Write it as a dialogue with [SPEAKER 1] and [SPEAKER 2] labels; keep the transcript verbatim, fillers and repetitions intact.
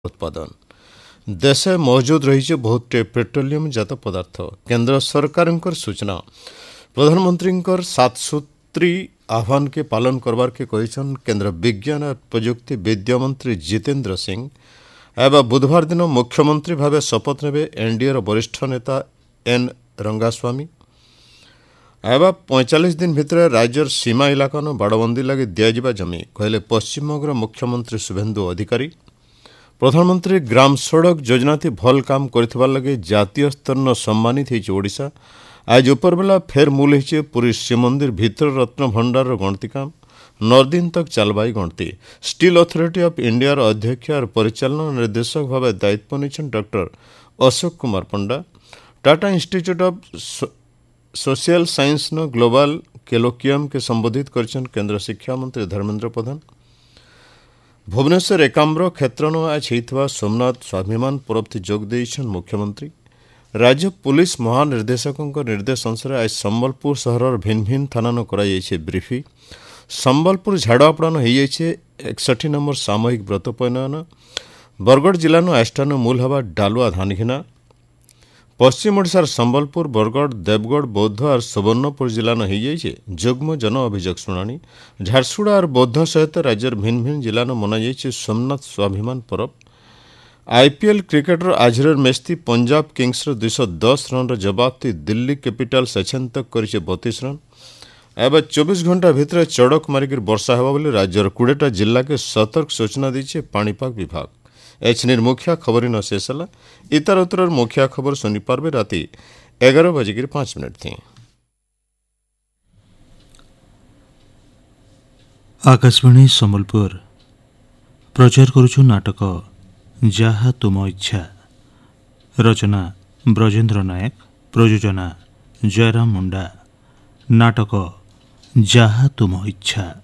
[SPEAKER 1] उत्पादन देश मौजूद रही बहुत पेट्रोलियम जात पदार्थ केंद्र सरकार सूचना प्रधानमंत्री सात सूत्री आह्वान के पालन करबार के कहन केंद्र विज्ञान और प्रजुक्ति विद्या मंत्री जितेंद्र सिंह एवं बुधवार दिन मुख्यमंत्री भाव शपथ ने एनडीए वरिष्ठ नेता एन रंगास्वामी एवं पैंचाश दिन भितर राज्यर सीमा इलाका बाड़बंदी लगे दिज्व जमी कहले पश्चिमबंग मुख्यमंत्री शुभेन्दु अधिकारी प्रधानमंत्री ग्राम सड़क योजना थी भल काम कर लगे जातीय स्तर न सम्मानित होइछे। आज उपरबेला फेर मूल होइछे पुरी श्रीमंदिर भीतर रत्न भंडार गणति काम नौ दिन तक चलबाई गणति स्टील अथॉरिटी ऑफ इंडिया अध्यक्ष और परिचालन निर्देशक भाव दायित्व नहीं doctor Ashok Kumar Panda Tata institute of social science न ग्लोबल कोलोकियम के संबोधित कर केंद्र शिक्षा मंत्री धर्मेंद्र प्रधान भुवनेश्वर एकाम्र क्षेत्र आज होता सोमनाथ स्वाभिमान पर्व जोग देइछन मुख्यमंत्री राज्य पुलिस महानिर्देशकों निर्देश अनुसार आज संबलपुर सहर भिन्न भिन्न थाना कराई ब्रीफी संबलपुर झाड़ापड़ान हो एकसठी नंबर सामूहिक व्रत पैनयन बरगढ़ जिला आष्टान मूल हवा डालुआ धान घिना पश्चिम ओडिशार संबलपुर बरगढ़ देवगढ़ बौद्ध और सुवर्णपुर जिला हो जुग्म जन अभियोग शुणाणी झारसुगुड़ा और बौद्ध सहित राज्यर भिन्न भिन्न जिला मना सोमनाथ स्वाभिमान पर्व आईपीएल क्रिकेटर आजर मैच थी पंजाब किंग्स दुईश दस रन जवाब थी दिल्ली कैपिटल्स एछेन तक कर बतीस रन एवं चौबीस घंटा भितर चड़क मारिक वर्षा होगा बोली राज्यर कोड़ेटा जिला के सतर्क सूचना दी पाणीपाग विभाग एचनिर मुखिया खबर न शेष है इतर उतर मुखिया खबर सुनी पार्बे राति एगार बजिक पांच मिनिट थी।
[SPEAKER 2] आकाशवाणी सम्बलपुर प्रचार करुछु नाटक जहा तुम इच्छा रचना ब्रजेन्द्र नायक प्रयोजना जयराम मुंडा नाटक जहा तुम इच्छा।